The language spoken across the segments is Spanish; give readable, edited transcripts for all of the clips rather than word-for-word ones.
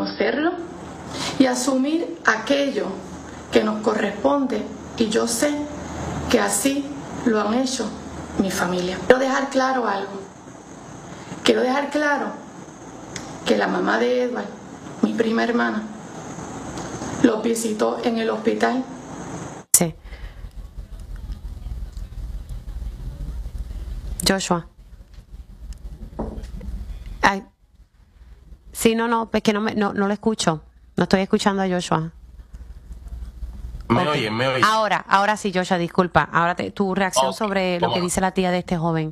reconocerlo y asumir aquello que nos corresponde, y yo sé que así lo han hecho mi familia. Quiero dejar claro algo. Quiero dejar claro que la mamá de Edward, mi prima hermana, los visitó en el hospital. Sí. Joshua. Ay. Sí, no, es que no lo escucho. No estoy escuchando a Joshua. Me oyen. Ahora sí, Joshua, disculpa. Ahora tu reacción sobre lo que dice la tía de este joven.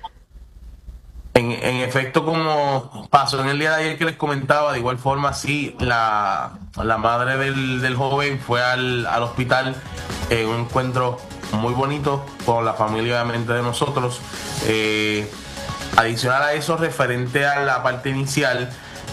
En efecto, como pasó en el día de ayer que les comentaba, de igual forma, sí, la madre del joven fue al hospital en un encuentro muy bonito con la familia, obviamente, de nosotros. Adicional a eso, referente a la parte inicial,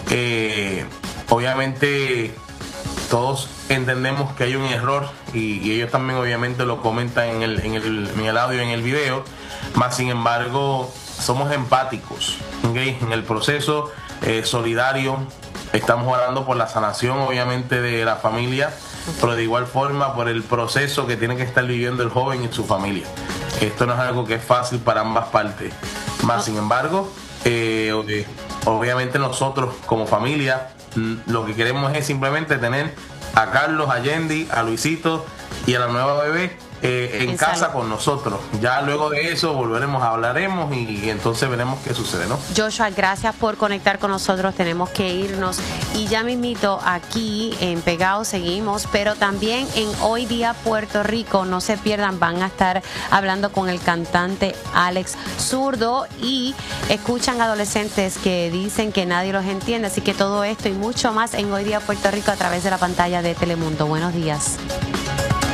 obviamente todos entendemos que hay un error y ellos también obviamente lo comentan en el audio, en el video, más sin embargo somos empáticos, ¿okay? En el proceso solidario, estamos orando por la sanación obviamente de la familia, pero de igual forma por el proceso que tiene que estar viviendo el joven y su familia. Esto no es algo que es fácil para ambas partes, más sin embargo obviamente nosotros como familia lo que queremos es simplemente tener a Carlos, a Yendi, a Luisito y a la nueva bebé en casa con nosotros. Ya luego de eso hablaremos y entonces veremos qué sucede, ¿no? Joshua, gracias por conectar con nosotros. Tenemos que irnos y ya mismito aquí en Pegados seguimos, pero también en Hoy Día Puerto Rico, no se pierdan, van a estar hablando con el cantante Alex Zurdo y escuchan adolescentes que dicen que nadie los entiende, así que todo esto y mucho más en Hoy Día Puerto Rico a través de la pantalla de Telemundo. Buenos días.